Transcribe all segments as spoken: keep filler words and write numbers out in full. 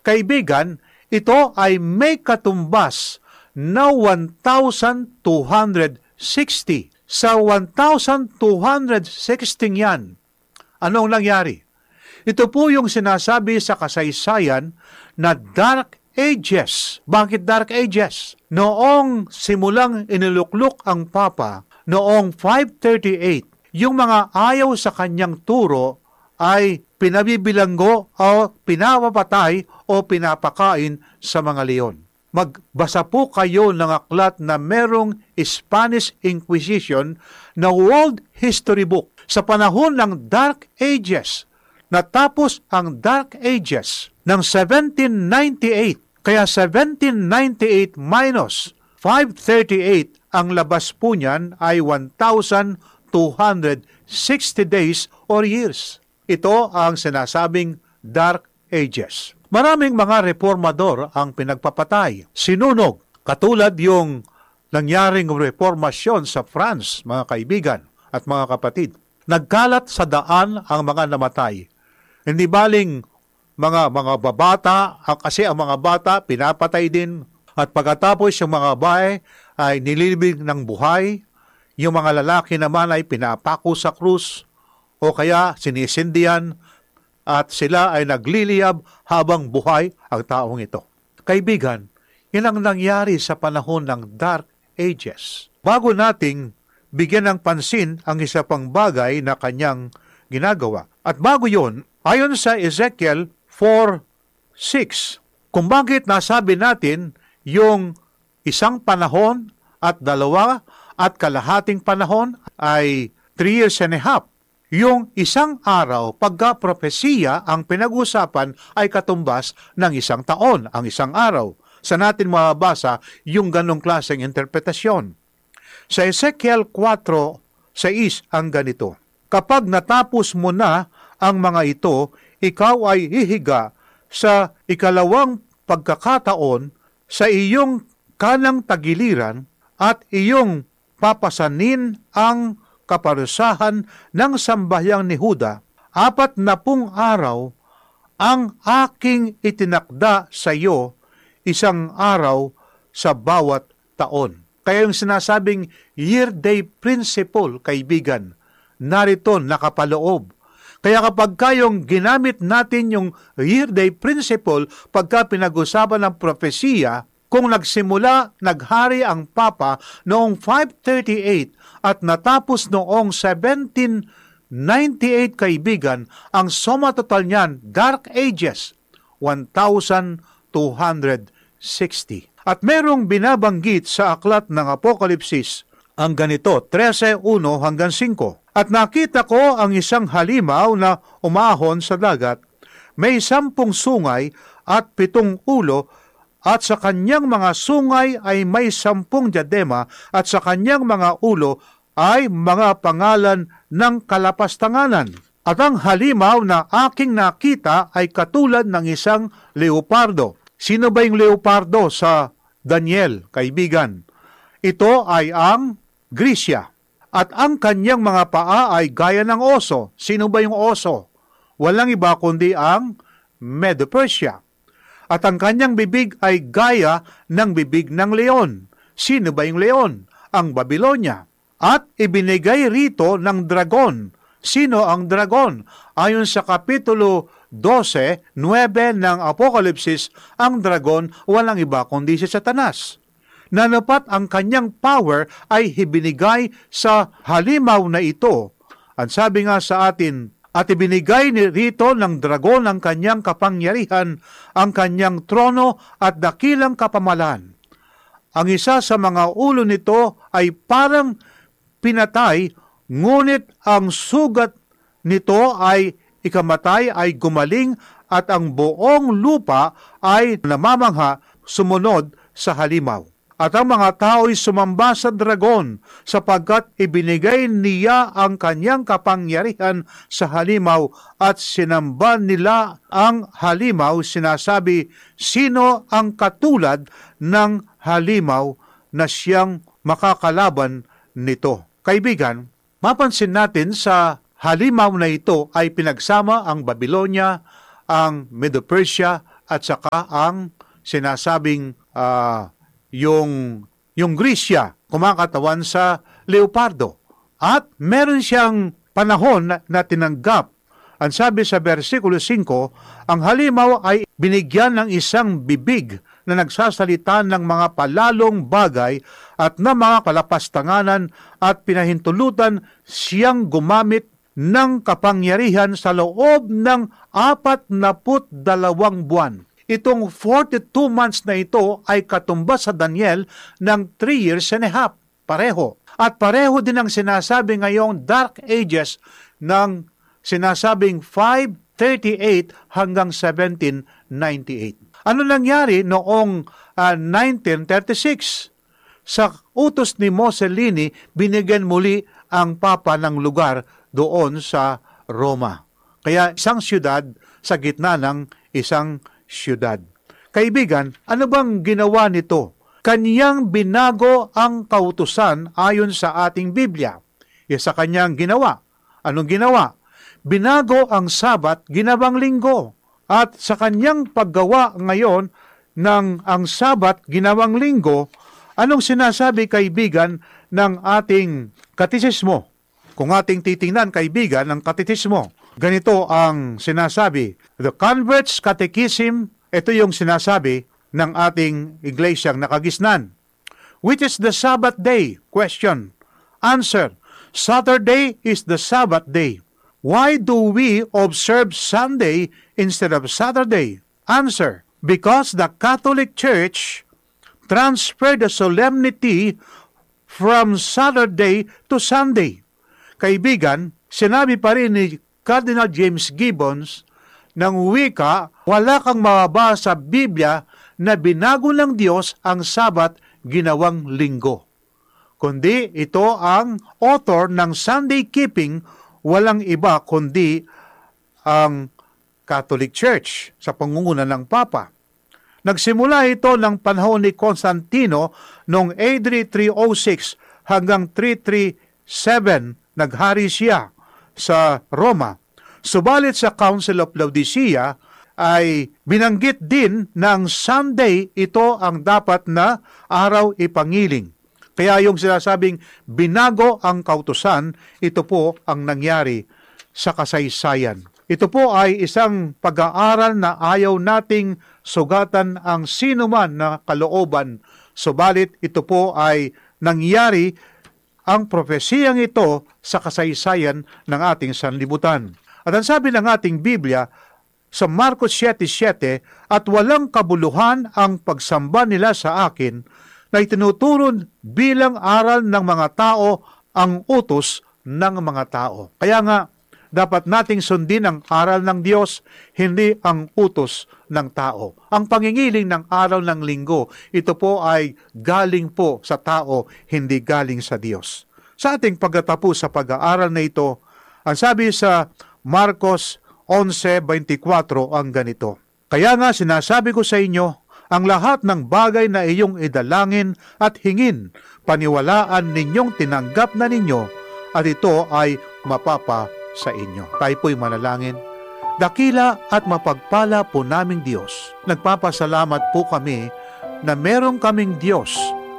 Kaibigan, ito ay may katumbas na one thousand two hundred sixty. Sa one thousand two hundred sixty yan, anong nangyari? Ito po yung sinasabi sa kasaysayan na Dark Ages. Bakit Dark Ages? Noong simulang iniluklok ang Papa, noong five thirty-eight, yung mga ayaw sa kanyang turo ay pinabibilanggo o pinapapatay o pinapakain sa mga leon. Magbasa po kayo ng aklat na merong Spanish Inquisition na world history book sa panahon ng Dark Ages. Natapos ang Dark Ages ng seventeen ninety-eight. Kaya seventeen ninety-eight minus five thirty-eight, ang labas po niyan ay one thousand two hundred sixty days or years. Ito ang sinasabing Dark Ages. Maraming mga reformador ang pinagpapatay, sinunog, katulad yung nangyaring reformasyon sa France, mga kaibigan at mga kapatid. Nagkalat sa daan ang mga namatay. Hindi baling mga mga babata, kasi ang mga bata pinapatay din, at pagkatapos yung mga babae ay nililibing ng buhay, yung mga lalaki naman ay pinapako sa krus o kaya sinisindihan, at sila ay nagliliyab habang buhay ang taong ito. Kaibigan, yan ang nangyari sa panahon ng Dark Ages. Bago nating bigyan ng pansin ang isa pang bagay na kanyang ginagawa. At bago yon, ayon sa Ezekiel four six, kung bakit nasabi natin yung isang panahon at dalawa at kalahating panahon ay three years and a half. Yung isang araw, pagka-propesiya, ang pinag-usapan ay katumbas ng isang taon, ang isang araw. Sa natin mababasa yung ganong klaseng interpretasyon. Sa Ezekiel four six ang ganito, kapag natapos mo na ang mga ito, ikaw ay hihiga sa ikalawang pagkakataon sa iyong kanang tagiliran at iyong papasanin ang kaparusahan ng sambahyang ni Huda. Apat na pung araw ang aking itinakda sa iyo, isang araw sa bawat taon. Kaya yung sinasabing year-day principle, kaibigan, narito nakapaloob. Kaya kapag kayong ginamit natin yung year-day principle, pagka pinag-usapan ng propesiya, kung nagsimula, naghari ang Papa noong five thirty-eight at natapos noong seventeen ninety-eight, kaibigan, ang suma total niyan, Dark Ages, one thousand two hundred sixty. At merong binabanggit sa aklat ng Apokalipsis, ang ganito, thirteen one hanggang five. At nakita ko ang isang halimaw na umahon sa dagat, may sampung sungay at pitong ulo, at sa kanyang mga sungay ay may sampung diadema, at sa kanyang mga ulo ay mga pangalan ng kalapastanganan. At ang halimaw na aking nakita ay katulad ng isang leopardo. Sino ba yung leopardo sa Daniel, kaibigan? Ito ay ang Grisya. At ang kanyang mga paa ay gaya ng oso. Sino ba yung oso? Walang iba kundi ang Medo-Persia. At ang kanyang bibig ay gaya ng bibig ng leon. Sino ba yung leon? Ang Babilonia. At ibinigay rito ng dragon. Sino ang dragon? Ayon sa Kapitulo twelve nine ng Apokalipsis, ang dragon walang iba kundi si Satanas. Nanapat ang kanyang power ay ibinigay sa halimaw na ito. At sabi nga sa atin, at ibinigay ni rito ng dragon ang kanyang kapangyarihan, ang kanyang trono at dakilang kapamalan. Ang isa sa mga ulo nito ay parang pinatay, ngunit ang sugat nito ay ikamatay ay gumaling, at ang buong lupa ay namamangha sumunod sa halimaw. At ang mga tao'y sumamba sa dragon, sapagkat ibinigay niya ang kanyang kapangyarihan sa halimaw, at sinamba nila ang halimaw. Sinasabi, sino ang katulad ng halimaw na siyang makakalaban nito? Kaibigan, mapansin natin sa halimaw na ito ay pinagsama ang Babilonia, ang Medo-Persia at saka ang sinasabing uh, yung, yung grisya, kumakatawan sa leopardo. At meron siyang panahon na, na tinanggap. Ang sabi sa versikulo five, ang halimaw ay binigyan ng isang bibig na nagsasalita ng mga palalong bagay at ng mga kalapastanganan at pinahintulutan siyang gumamit ng kapangyarihan sa loob ng apat na put dalawang buwan. Itong forty-two months na ito ay katumbas sa Daniel ng three years and a half. Pareho. At pareho din ang sinasabi ngayong Dark Ages ng sinasabing five thirty-eight hanggang seventeen ninety-eight. Ano nangyari noong uh, nineteen thirty-six? Sa utos ni Mussolini, binigyan muli ang Papa ng lugar doon sa Roma. Kaya isang siyudad sa gitna ng isang siyudad. Kaibigan, ano bang ginawa nito? Kanyang binago ang kautusan ayon sa ating Biblia. E sa kanyang ginawa. Anong ginawa? Binago ang Sabat, ginawang linggo. At sa kanyang paggawa ngayon ng ang Sabat, ginawang linggo, anong sinasabi, kaibigan, ng ating katisismo? Kung ating titingnan, kaibigan, ng katisismo, ganito ang sinasabi. The Convert's Catechism, ito yung sinasabi ng ating iglesyang nakagisnan. Which is the Sabbath day? Question. Answer. Saturday is the Sabbath day. Why do we observe Sunday instead of Saturday? Answer. Because the Catholic Church transferred the solemnity from Saturday to Sunday. Kaibigan, sinabi pa rin ni Cardinal James Gibbons ng wika, wala kang mababasa sa Biblia na binago ng Diyos ang Sabat ginawang linggo. Kundi ito ang author ng Sunday keeping, walang iba kundi ang Catholic Church sa pangunguna ng Papa. Nagsimula ito ng panahon ni Constantino noong A D three oh six hanggang three thirty-seven naghari siya sa Roma. Subalit sa Council of Laodicea ay binanggit din na ang Sunday ito ang dapat na araw ipangiling. Kaya yung sinasabing binago ang kautusan, ito po ang nangyari sa kasaysayan. Ito po ay isang pag-aaral na ayaw nating sugatan ang sinuman na kalooban. Subalit ito po ay nangyari ang propesiyang ito sa kasaysayan ng ating sanlibutan. At ang sabi ng ating Biblia sa Marcos seven seven, at walang kabuluhan ang pagsamba nila sa akin na itinuturo bilang aral ng mga tao ang utos ng mga tao. Kaya nga, dapat nating sundin ang aral ng Diyos, hindi ang utos ng tao. Ang pangingiling ng araw ng linggo, ito po ay galing po sa tao, hindi galing sa Diyos. Sa ating pagtatapos sa pag-aaral na ito, ang sabi sa Marcos eleven twenty-four ang ganito. Kaya nga sinasabi ko sa inyo, ang lahat ng bagay na iyong idalangin at hingin, paniwalaan ninyong tinanggap na ninyo, at ito ay mapapa sa inyo. Tayo po'y manalangin. Dakila at mapagpala po naming Diyos, nagpapasalamat po kami na meron kaming Diyos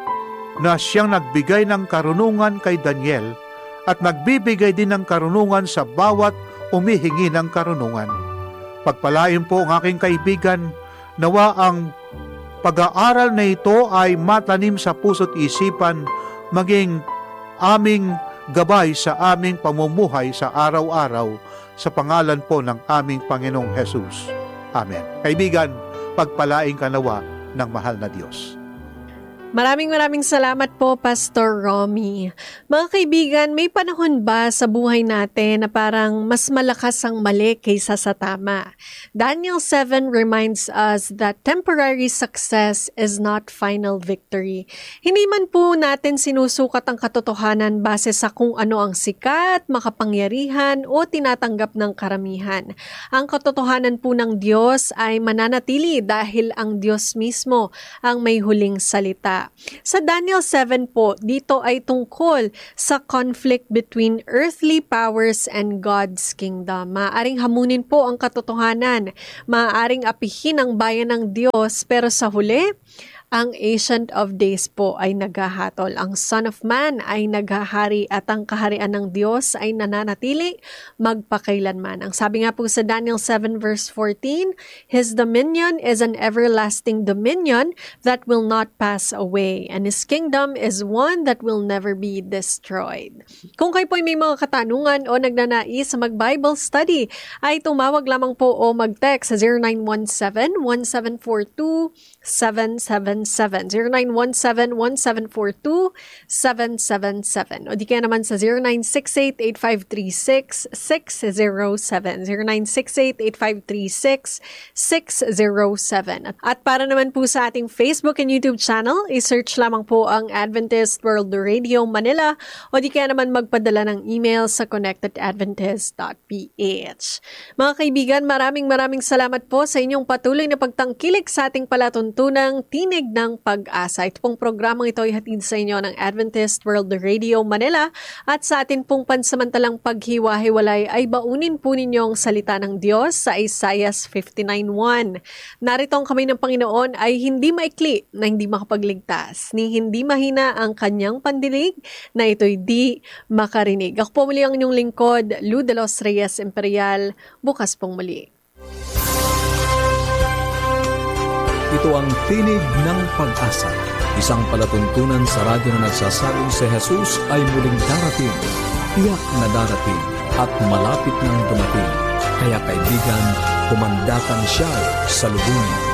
na siyang nagbigay ng karunungan kay Daniel at nagbibigay din ng karunungan sa bawat umihingi ng karunungan. Pagpalain po ang aking kaibigan, nawa ang pag-aaral na ito ay matanim sa puso't isipan, maging aming gabay sa aming pamumuhay sa araw-araw, sa pangalan po ng aming Panginoong Jesus. Amen. Kaibigan, pagpalain ka nawa ng mahal na Diyos. Maraming maraming salamat po, Pastor Romy. Mga kaibigan, may panahon ba sa buhay natin na parang mas malakas ang mali kaysa sa tama? Daniel seven reminds us that temporary success is not final victory. Hindi man po natin sinusukat ang katotohanan base sa kung ano ang sikat, makapangyarihan o tinatanggap ng karamihan. Ang katotohanan po ng Diyos ay mananatili dahil ang Diyos mismo ang may huling salita. Manila. Sa Daniel seven po, dito ay tungkol sa conflict between earthly powers and God's kingdom. Maaring hamunin po ang katotohanan, maaring apihin ang bayan ng Diyos, pero sa huli, ang Ancient of Days po ay naghahatol. Ang Son of Man ay naghahari at ang kaharian ng Diyos ay nananatili magpakailanman. Ang sabi nga po sa Daniel seven verse fourteen, His dominion is an everlasting dominion that will not pass away, and His kingdom is one that will never be destroyed. Kung kayo po may mga katanungan o nagnanais sa mag-Bible study, ay tumawag lamang po o mag-text sa zero nine one seven, one seven four two, seven seven seven, zero nine one seven, one seven four two, seven seven seven, o di kaya naman sa zero nine six eight, eight five three six, six zero seven, zero nine six eight, eight five three six, six zero seven. At para naman po sa ating Facebook and YouTube channel, i-search lamang po ang Adventist World Radio Manila, o di kaya naman magpadala ng email sa connect at adventist dot p h. Mga kaibigan, maraming maraming salamat po sa inyong patuloy na pagtangkilik sa ating palatuntunang Tinig ng Pag-asa. Ito pong programang ito ay hatid sa inyo ng Adventist World Radio Manila, at sa atin pong pansamantalang paghiwa-hiwalay ay baunin po ninyong salita ng Diyos sa Isaiah fifty-nine one. Narito ang kamay ng Panginoon ay hindi maikli na hindi makapagligtas, ni hindi mahina ang kanyang pandinig na ito'y di makarinig. Ako po muli ang inyong lingkod, Lou de los Reyes Imperial. Bukas pong muli. Ito ang Tinig ng Pag-asa, isang palatuntunan sa radyo na nagsasabing si Jesus ay muling darating, tiyak na darating at malapit nang dumating. Kaya kaibigan, kumandatan siya sa lubungin.